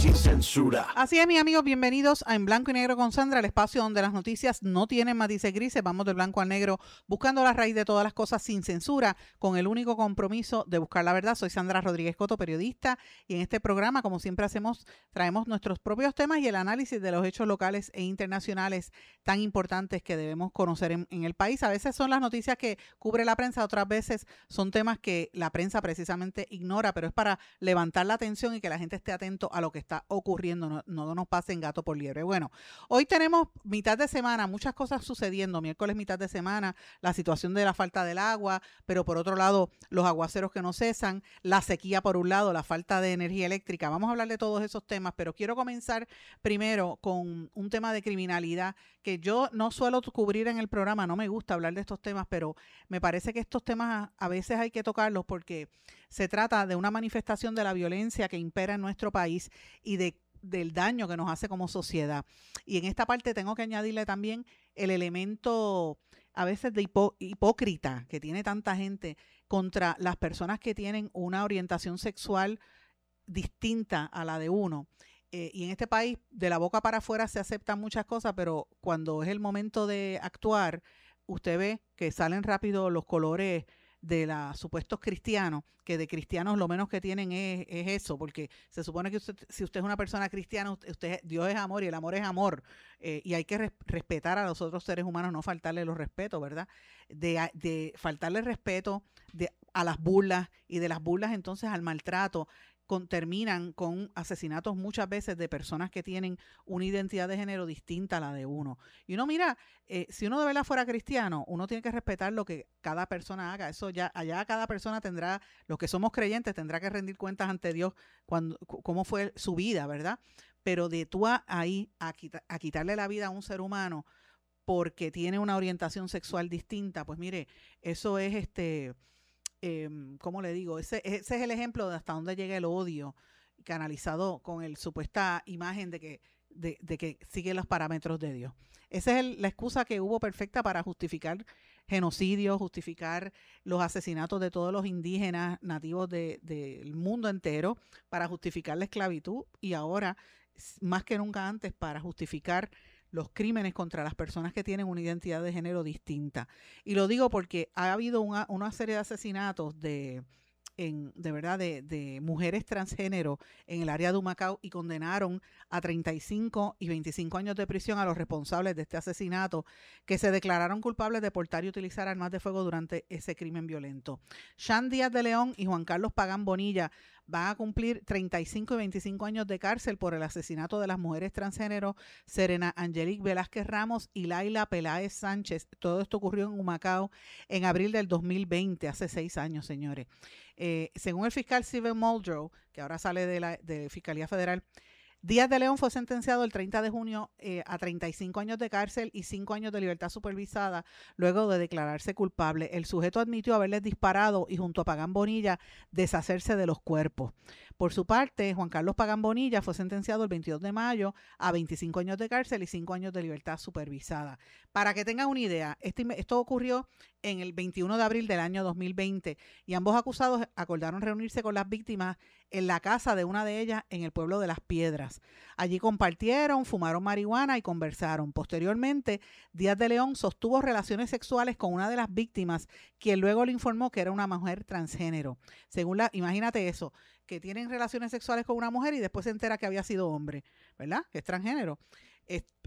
sin censura. Así es, mis amigos, bienvenidos a En Blanco y Negro con Sandra, el espacio donde las noticias no tienen matices grises. Vamos de blanco al negro buscando la raíz de todas las cosas sin censura, con el único compromiso de buscar la verdad. Soy Sandra Rodríguez Coto, periodista, y en este programa, como siempre hacemos, traemos nuestros propios temas y el análisis de los hechos locales e internacionales tan importantes que debemos conocer en el país. A veces son las noticias que cubre la prensa, otras veces son temas que la prensa precisamente ignora, pero es para levantar la atención y que la gente esté atento a lo que está ocurriendo. No nos pasen gato por liebre. Bueno, hoy tenemos mitad de semana, muchas cosas sucediendo. Miércoles mitad de semana, la situación de la falta del agua, pero por otro lado, los aguaceros que no cesan, la sequía por un lado, la falta de energía eléctrica. Vamos a hablar de todos esos temas, pero quiero comenzar primero con un tema de criminalidad que yo no suelo cubrir en el programa. No me gusta hablar de estos temas, pero me parece que estos temas a veces hay que tocarlos porque se trata de una manifestación de la violencia que impera en nuestro país y del daño que nos hace como sociedad. Y en esta parte tengo que añadirle también el elemento a veces de hipócrita que tiene tanta gente contra las personas que tienen una orientación sexual distinta a la de uno. Y en este país, de la boca para afuera se aceptan muchas cosas, pero cuando es el momento de actuar, usted ve que salen rápido los colores de los supuestos cristianos, que de cristianos lo menos que tienen es eso, porque se supone que si usted es una persona cristiana, Dios es amor y el amor es amor, y hay que respetar a los otros seres humanos, no faltarle los respetos, ¿verdad? De faltarle respeto a las burlas, y de las burlas entonces al maltrato, terminan con asesinatos muchas veces de personas que tienen una identidad de género distinta a la de uno. Y uno mira, si uno de verdad fuera cristiano, uno tiene que respetar lo que cada persona haga. Eso ya, allá cada persona tendrá, los que somos creyentes, tendrá que rendir cuentas ante Dios cómo fue su vida, ¿verdad? Pero de tú ahí a quitarle la vida a un ser humano porque tiene una orientación sexual distinta, pues mire, eso es ¿cómo le digo? Ese es el ejemplo de hasta dónde llega el odio canalizado con el supuesta imagen de que sigue los parámetros de Dios. Esa es la excusa que hubo perfecta para justificar genocidios, justificar los asesinatos de todos los indígenas nativos del mundo entero, para justificar la esclavitud, y ahora, más que nunca antes, para justificar los crímenes contra las personas que tienen una identidad de género distinta. Y lo digo porque ha habido una serie de asesinatos de verdad de mujeres transgénero en el área de Humacao, y condenaron a 35 y 25 años de prisión a los responsables de este asesinato, que se declararon culpables de portar y utilizar armas de fuego durante ese crimen violento. Shan Díaz de León y Juan Carlos Pagán Bonilla van a cumplir 35 y 25 años de cárcel por el asesinato de las mujeres transgénero Serena Angelique Velázquez Ramos y Laila Peláez Sánchez. Todo esto ocurrió en Humacao en abril del 2020, hace 6 años, señores. Según el fiscal Steven Muldrow, que ahora sale de Fiscalía Federal, Díaz de León fue sentenciado el 30 de junio a 35 años de cárcel y 5 años de libertad supervisada luego de declararse culpable. El sujeto admitió haberles disparado y, junto a Pagán Bonilla, deshacerse de los cuerpos. Por su parte, Juan Carlos Pagán Bonilla fue sentenciado el 22 de mayo a 25 años de cárcel y 5 años de libertad supervisada. Para que tengan una idea, esto ocurrió en el 21 de abril del año 2020, y ambos acusados acordaron reunirse con las víctimas en la casa de una de ellas en el pueblo de Las Piedras. Allí compartieron, fumaron marihuana y conversaron. Posteriormente, Díaz de León sostuvo relaciones sexuales con una de las víctimas, quien luego le informó que era una mujer transgénero. Imagínate eso, que tienen relaciones sexuales con una mujer y después se entera que había sido hombre, ¿verdad? Que es transgénero.